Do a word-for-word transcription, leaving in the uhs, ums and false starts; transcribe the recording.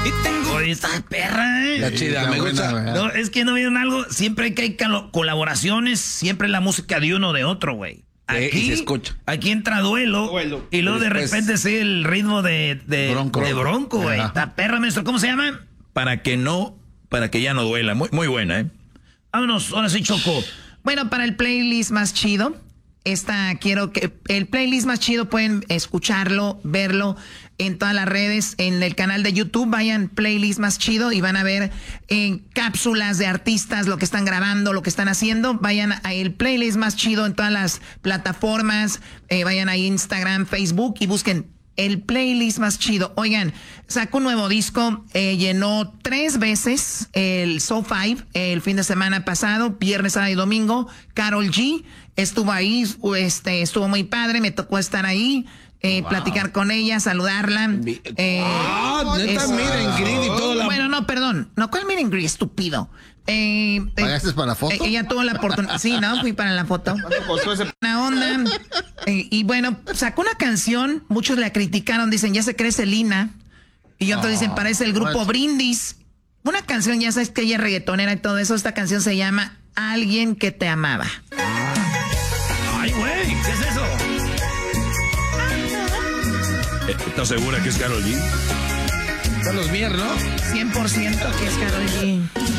Oye, esta perra, ¿eh? La chida, me gusta. No, es que no vieron algo. Siempre que hay calo- colaboraciones, siempre la música de uno de otro, güey. Aquí, Eh, y se escucha. aquí entra duelo, Duelo. y luego de Después- repente sí el ritmo de, de Bronco. de Bronco, güey. Ajá. Esta perra, maestro, ¿cómo se llama? Para que no, para que ya no duela. Muy, muy buena, ¿eh? Vámonos, ahora sí, Choco. Bueno, para el playlist más chido, esta quiero que el playlist más chido pueden escucharlo, verlo en todas las redes, en el canal de YouTube, vayan playlist más chido y van a ver en cápsulas de artistas lo que están grabando, lo que están haciendo. Vayan a el playlist más chido en todas las plataformas, eh, vayan a Instagram, Facebook y busquen el playlist más chido. Oigan, sacó un nuevo disco, eh, llenó tres veces el So Five el fin de semana pasado, viernes, sábado y domingo. Karol G estuvo ahí, este, estuvo muy padre, me tocó estar ahí, eh, wow. platicar con ella, saludarla. Eh, Ah, neta, es- miren, Grid y todo la... Bueno, no, perdón, no, ¿cuál miren Grid, estúpido? Eh, ¿Pagaste para la foto? eh, ella tuvo la oportunidad, sí, ¿no? Fui para la foto. Una onda. Eh, y bueno, sacó una canción, muchos la criticaron, dicen, ya se cree Selena. Y otros dicen, parece el grupo Brindis. Una canción, ya sabes que ella es reggaetonera y todo eso. Esta canción se llama Alguien que te amaba. Ay, güey, ¿qué es eso? Eh, ¿Estás segura que es Karol G? Carlos Mier, ¿no? cien por ciento que es Karol G.